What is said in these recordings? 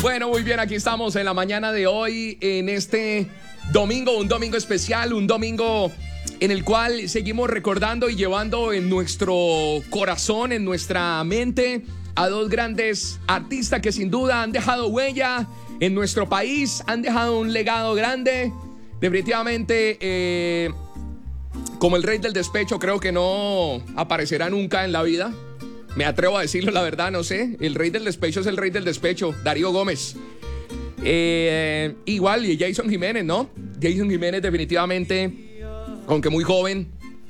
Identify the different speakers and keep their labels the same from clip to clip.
Speaker 1: Bueno, muy bien, aquí estamos en la mañana de hoy, en este domingo, un domingo especial, un domingo en el cual seguimos recordando y llevando en nuestro corazón, en nuestra mente, a dos grandes artistas que sin duda han dejado huella en nuestro país, han dejado un legado grande. Definitivamente, como el rey del despecho, creo que no aparecerá nunca en la vida. Me atrevo a decirlo, la verdad, no sé. El rey del despecho es el rey del despecho, Darío Gómez. Igual, y Jason Jiménez, ¿no? Jason Jiménez definitivamente, aunque muy joven,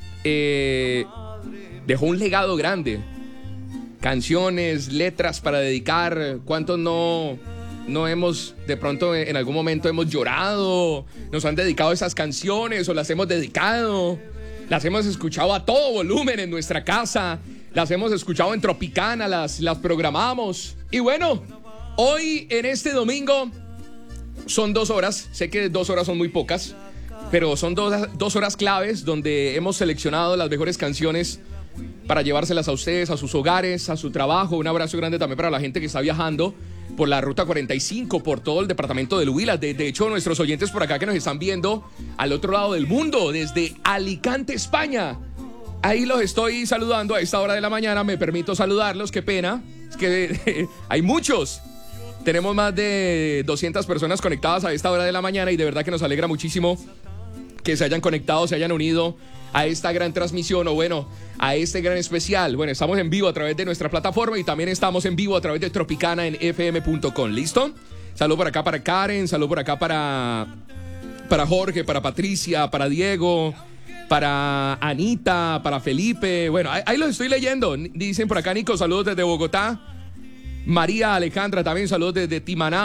Speaker 1: dejó un legado grande. Canciones, letras para dedicar. ¿Cuántos no hemos, de pronto en algún momento hemos llorado? Nos han dedicado esas canciones o las hemos dedicado. Las hemos escuchado a todo volumen en nuestra casa. Las hemos escuchado en Tropicana, las programamos. Y bueno, hoy en este domingo son 2 horas. Sé que 2 horas son muy pocas, pero son dos horas claves donde hemos seleccionado las mejores canciones para llevárselas a ustedes, a sus hogares, a su trabajo. Un abrazo grande también para la gente que está viajando por la Ruta 45, por todo el departamento del Huila. De hecho, nuestros oyentes por acá que nos están viendo al otro lado del mundo, desde Alicante, España. Ahí los estoy saludando a esta hora de la mañana. Me permito saludarlos, qué pena. Es que hay muchos. Tenemos más de 200 personas conectadas a esta hora de la mañana y de verdad que nos alegra muchísimo que se hayan conectado, se hayan unido a esta gran transmisión o bueno, a este gran especial. Bueno, estamos en vivo a través de nuestra plataforma y también estamos en vivo a través de Tropicana en fm.com. ¿Listo? Saludo por acá para Karen, saludo por acá para Jorge, para Patricia, para Diego, para Anita, para Felipe. Bueno, ahí los estoy leyendo. Dicen por acá, Nico, saludos desde Bogotá. María Alejandra también, saludos desde Timaná.